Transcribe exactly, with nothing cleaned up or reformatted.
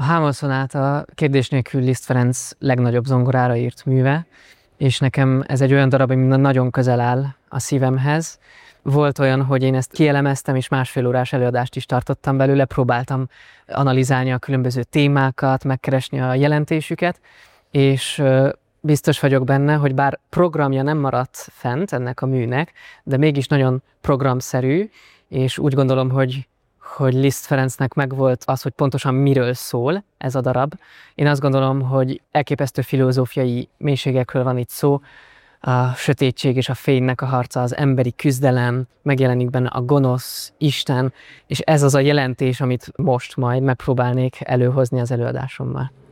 Hamal szonáta kérdés nélkül Liszt Ferenc legnagyobb zongorára írt műve, és nekem ez egy olyan darab, ami nagyon közel áll a szívemhez. Volt olyan, hogy én ezt kielemeztem, és másfél órás előadást is tartottam belőle, próbáltam analizálni a különböző témákat, megkeresni a jelentésüket, és biztos vagyok benne, hogy bár programja nem maradt fent ennek a műnek, de mégis nagyon programszerű, és úgy gondolom, hogy hogy Liszt Ferencnek megvolt az, hogy pontosan miről szól ez a darab. Én azt gondolom, hogy elképesztő filozófiai mélységekről van itt szó. A sötétség és a fénynek a harca, az emberi küzdelem, megjelenik benne a gonosz, Isten, és ez az a jelentés, amit most majd megpróbálnék előhozni az előadásommal.